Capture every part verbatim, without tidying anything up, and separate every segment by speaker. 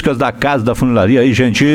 Speaker 1: características da casa da funilaria aí, gente.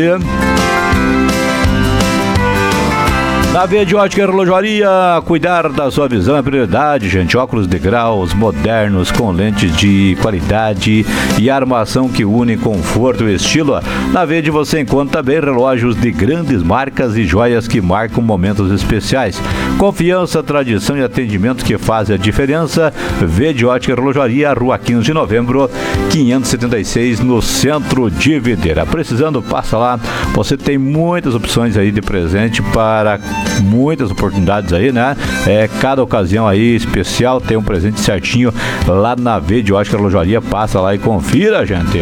Speaker 1: Na Verde Ótica e Relojoaria, cuidar da sua visão é prioridade, gente. Óculos de graus modernos com lentes de qualidade e armação que une conforto e estilo. Na Verde você encontra também relógios de grandes marcas e joias que marcam momentos especiais. Confiança, tradição e atendimento que fazem a diferença. Verde Ótica e Relojoaria, Rua quinze de Novembro, quinhentos e setenta e seis, no centro de Videira. Precisando, passa lá. Você tem muitas opções aí de presente para muitas oportunidades aí, né? É, cada ocasião aí especial tem um presente certinho lá na Verde Ótica e Relojoaria. Passa lá e confira, gente.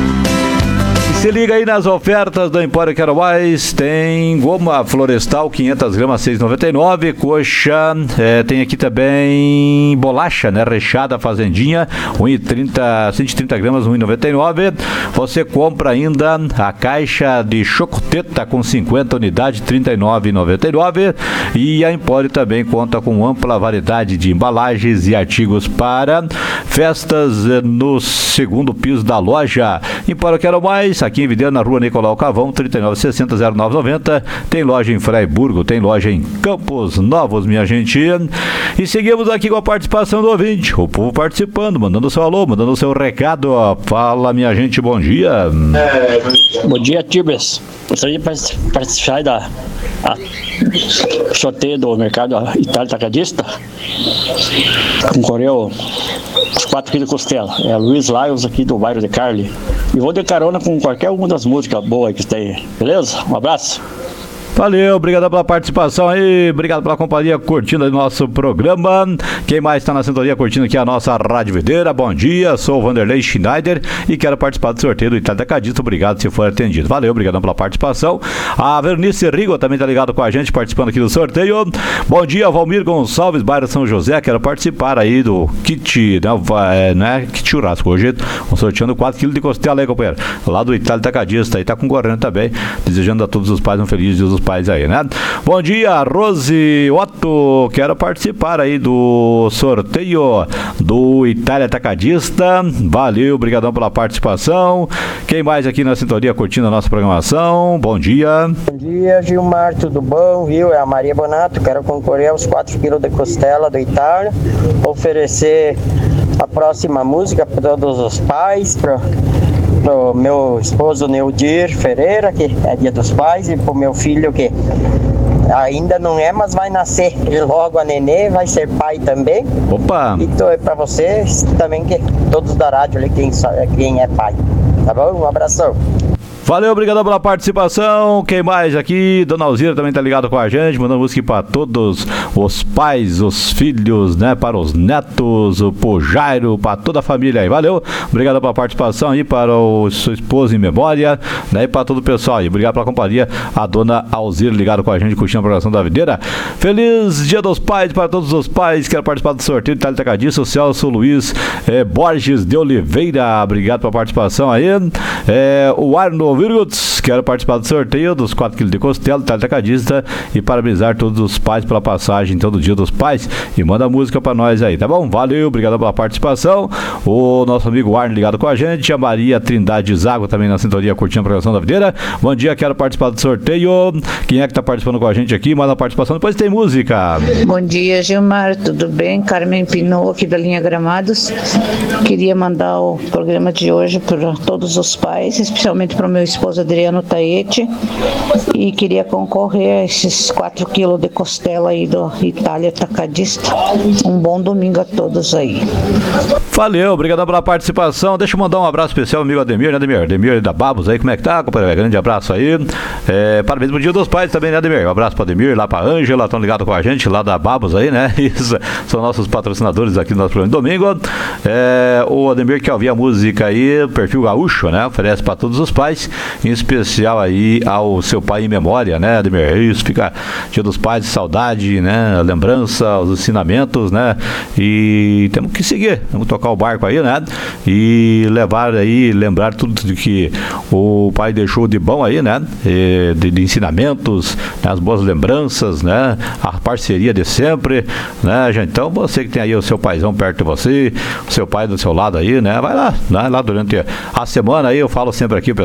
Speaker 1: Se liga aí nas ofertas do Empório Quero Mais. Tem goma florestal quinhentas gramas, seis reais e noventa e nove. Coxa, é, tem aqui também bolacha, né, recheada fazendinha, um e trinta, cento e trinta gramas, um real e noventa e nove. Você compra ainda a caixa de chocoteta com cinquenta unidades, trinta e nove reais e noventa e nove. E a Empório também conta com ampla variedade de embalagens e artigos para festas no segundo piso da loja. Empório Quero Mais, aqui em Videira, na Rua Nicolau Cavão, trinta e nove sessenta, zero nove noventa. Tem loja em Fraiburgo, tem loja em Campos Novos, minha gente. E seguimos aqui com a participação do ouvinte, o povo participando, mandando seu alô, mandando seu recado. Fala, minha gente, bom dia.
Speaker 2: Bom dia, Tibes. Gostaria de participar da a, sorteio do mercado Itália Atacadista. Concorreu os quatro quilos de costela. É Luiz Laios, aqui do bairro de Carli. E vou de carona com qualquer uma das músicas boas que tem. Beleza? Um abraço.
Speaker 1: Valeu, obrigado pela participação aí, obrigado pela companhia curtindo o nosso programa. Quem mais está na sintonia curtindo aqui a nossa Rádio Videira? Bom dia, sou o Vanderlei Schneider e quero participar do sorteio do Itália Atacadista. Obrigado se for atendido. Valeu, obrigado pela participação. A Vernice Rigo também está ligado com a gente, participando aqui do sorteio. Bom dia, Valmir Gonçalves, bairro São José, quero participar aí do kit, né, né kit churrasco. Hoje estamos sorteando quatro quilos de costela aí, companheiro, lá do Itália Atacadista, aí tá concorrendo também, desejando a todos os pais um feliz dia dos pais aí, né? Bom dia, Rose Otto, quero participar aí do sorteio do Itália Atacadista. Valeu, obrigadão pela participação. Quem mais aqui na sintonia curtindo a nossa programação? Bom dia.
Speaker 3: Bom dia, Gilmar, tudo bom? Viu? É a Maria Bonato, quero concorrer aos quatro quilos de costela do Itália, oferecer a próxima música para todos os pais, para pro meu esposo Neudir Ferreira, que é dia dos pais, e pro meu filho, que ainda não é, mas vai nascer e logo a nenê vai ser pai também.
Speaker 1: Opa!
Speaker 3: Então é pra vocês também, que todos da rádio ali, quem, quem é pai, tá bom? Um abração.
Speaker 1: Valeu, obrigado pela participação. Quem mais aqui? Dona Alzira também tá ligado com a gente, mandando música para todos os pais, os filhos, né? Para os netos, o Jairo, para toda a família aí. Valeu, obrigado pela participação aí, para o seu esposo em memória, né? E para todo o pessoal aí. Obrigado pela companhia, a Dona Alzira ligado com a gente, curtindo a programação da Videira. Feliz Dia dos Pais para todos os pais. Quero participar do sorteio de Itália Atacadista. O Celso Luiz é, Borges de Oliveira, obrigado pela participação aí. É, o Arno Virguts, quero participar do sorteio dos quatro quilos de costela, Itália Atacadista, e parabenizar todos os pais pela passagem todo dia dos pais, e manda a música pra nós aí, tá bom? Valeu, obrigado pela participação. O nosso amigo Arno ligado com a gente, a Maria Trindade Zago também na sintonia curtindo a programação da Videira. Bom dia, quero participar do sorteio. Quem é que tá participando com a gente aqui? Manda a participação, depois tem música.
Speaker 4: Bom dia, Gilmar, tudo bem? Carmen Pinot aqui da linha Gramados. Queria mandar o programa de hoje para todos os pais, especialmente para o meu esposo Adriano Taete, e queria concorrer a esses quatro quilos de costela aí do Itália Atacadista. Um bom domingo a todos aí.
Speaker 1: Valeu, obrigado pela participação. Deixa eu mandar um abraço especial ao amigo Ademir, né, Ademir? Ademir da Babos aí, como é que tá, companheiro? Grande abraço aí. É, parabéns pro Dia dos Pais também, né, Ademir? Um abraço pro Ademir, lá pra Ângela, estão ligados com a gente, lá da Babos aí, né? Isso, são nossos patrocinadores aqui no nosso programa de domingo. É, o Ademir quer ouvir a música aí, Perfil Gaúcho, né? Oferece pra todos os pais, em especial aí ao seu pai em memória, né, Ademir? Isso, fica Dia dos Pais, saudade, né? Lembrança, os ensinamentos, né? E temos que seguir, temos que tocar o barco aí, né? E levar aí, lembrar tudo de que o pai deixou de bom aí, né? E de, de ensinamentos, né? As boas lembranças, né? A parceria de sempre, né, gente? Então, você que tem aí o seu paizão perto de você, o seu pai do seu lado aí, né? Vai lá, né? Lá durante a semana aí, eu falo sempre aqui, pessoal.